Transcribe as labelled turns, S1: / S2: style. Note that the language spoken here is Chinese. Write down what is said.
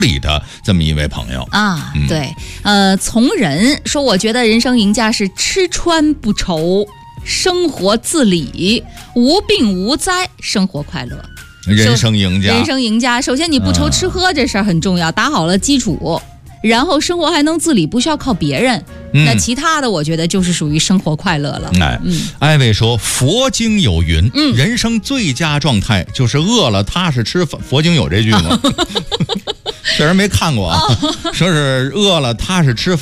S1: 里的这么一位朋友
S2: 啊，对，从人说，我觉得人生赢家是吃穿不愁，生活自理，无病无灾，生活快乐。
S1: 人生赢家，
S2: 人生赢家。首先，你不愁吃喝这事儿很重要，打好了基础，然后生活还能自理，不需要靠别人。那其他的，我觉得就是属于生活快乐了。
S1: 艾薇说，佛经有云，人生最佳状态就是饿了踏实吃饭。佛经有这句吗？确实没看过啊，说是饿了踏实吃饭。